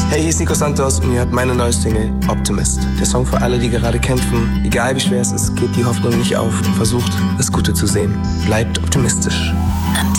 Hey, hier ist Nico Santos und ihr hört meine neue Single Optimist. Der Song für alle, die gerade kämpfen. Egal wie schwer es ist, gebt die Hoffnung nicht auf und versucht, das Gute zu sehen. Bleibt optimistisch.